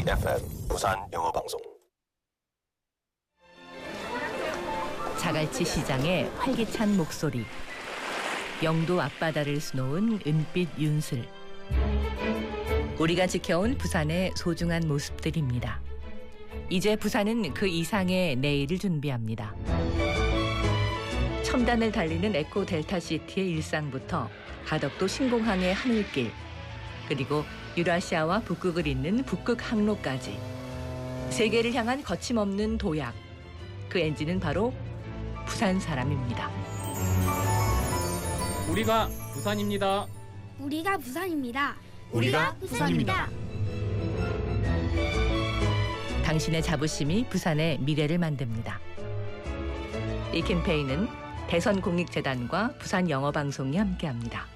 BFM 부산 영어방송. 자갈치 시장의 활기찬 목소리. 영도 앞바다를 수놓은 은빛 윤슬. 우리가 지켜온 부산의 소중한 모습들입니다. 이제 부산은 그 이상의 내일을 준비합니다. 첨단을 달리는 에코 델타시티의 일상부터 가덕도 신공항의 하늘길, 그리고 유라시아와 북극을 잇는 북극 항로까지 세계를 향한 거침없는 도약. 그 엔진은 바로 부산 사람입니다. 우리가 부산입니다. 우리가 부산입니다. 우리가 부산입니다. 당신의 자부심이 부산의 미래를 만듭니다. 이 캠페인은 대선공익재단과 부산영어방송이 함께합니다.